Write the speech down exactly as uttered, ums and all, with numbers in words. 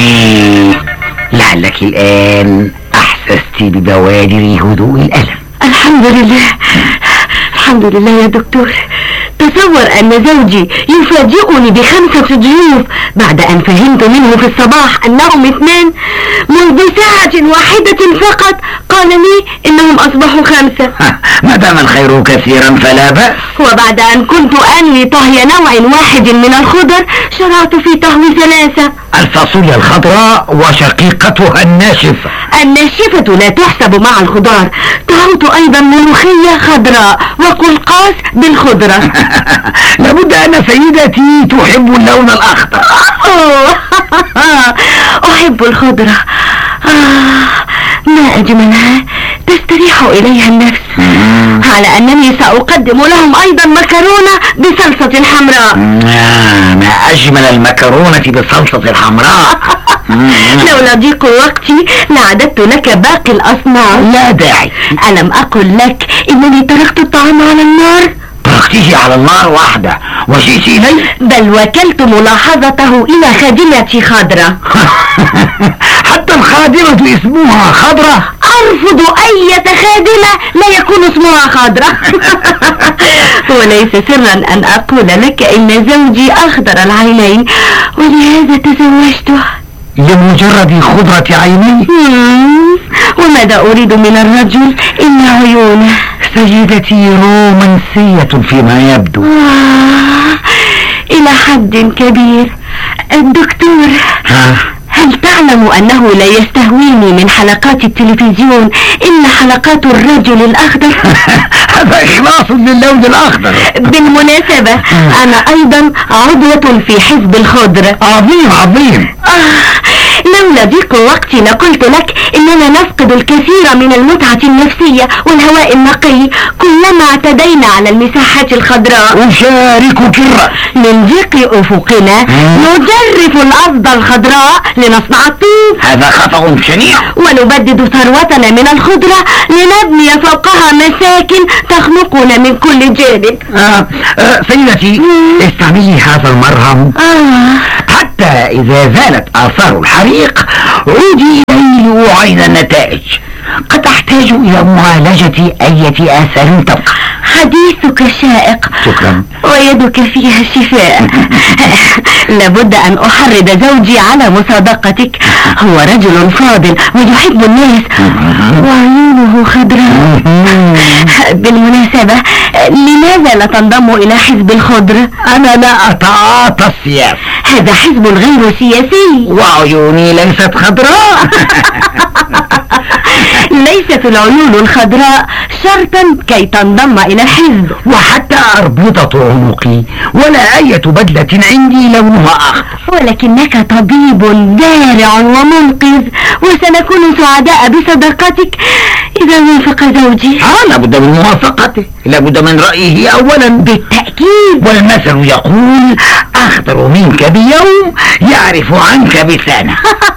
لعلك الآن أحسست ببوادر هدوء الألم. الحمد لله، الحمد لله يا دكتور. تصور أن زوجي يفاجئني بخمسة ضيوف بعد أن فهمت منه في الصباح أنهم اثنان. منذ ساعة واحدة فقط قال لي إنهم أصبحوا خمسة. ما دام الخير كثيرا فلا بأس. وبعد أن كنت أنوي طهي نوع واحد من الخضر شرعت في طهي ثلاثة: الفاصوليا الخضراء وشقيقتها الناشفة. الناشفة لا تحسب مع الخضار. طهوت أيضا ملوخية خضراء وقلقاس بالخضرة. لابد أن سيدتي تحب اللون الأخضر. أحب الخضرة. آه ما أجملها، تستريح إليها النفس. على أنني سأقدم لهم أيضا مكرونة بصلصة الحمراء. ما أجمل المكرونة بصلصة الحمراء. لولا ضيق وقتي لعددت لك باقي الأصناف. لا داعي. ألم أقل لك إنني تركت الطعام على النار؟ تركته على النار واحدة وجئت إلي؟ بل وكلت ملاحظته إلى خادمتي خضرة. حتى الخادمة اسمها خضرة؟ أرفض أي خادمة لا يكون اسمها خضرة. وليس سرا أن أقول لك إن زوجي أخضر العينين ولهذا تزوجته. لمجرد خضرة عينيه؟ وماذا أريد من الرجل إلا عيونه. سيدتي رومانسية فيما يبدو. آه إلى حد كبير. الدكتور، ها؟ هل تعلم أنه لا يستهويني من حلقات التلفزيون إلا حلقات الرجل الأخضر؟ هذا إخلاص للون الأخضر. بالمناسبة أنا أيضا عضوة في حزب الخضر. عظيم عظيم. آه لولا ضيق وقتي لقلت لك إننا نفقد الكثير من المتعة النفسية والهواء النقي كلما اعتدينا على المساحات الخضراء. أشاركك الرأي. من ضيق أفقنا نجرف الأرض الخضراء لنصنع الطوب. هذا خطأ شنيع. ونبدد ثروتنا من الخضرة لنبني فوقها مساكن تخنقنا من كل جانب. آه آه سيدتي، استعملي هذا المرهم. آه. حتى إذا زالت آثار الحريق عودي إليه لأعاين النتائج. قد أحتاج إلى معالجة أي آثار تبقى. حديثك شائق. شكرا. ويدك فيها شفاء. لابد أن أحرض زوجي على مصادقتك. هو رجل فاضل ويحب الناس وعيونه خضراء. بالمناسبة، لماذا لا تنضم إلى حزب الخضر؟ أنا لا أتعاطى السياسة. هذا حزب غير سياسي. وعيوني ليست خضراء. ليست العيون الخضراء شرطا كي تنضم إلى الحزب. وحتى أربطة عنقي ولا أية بدلة عندي لونها أخضر. ولكنك طبيب بارع ومنقذ، وسنكون سعداء بصداقتك إذا وافق زوجي. آه لابد من موافقته، لابد من رأيه أولا. بالتأكيد. والمثل يقول: أخضر منك بيوم يعرف عنك بسنة.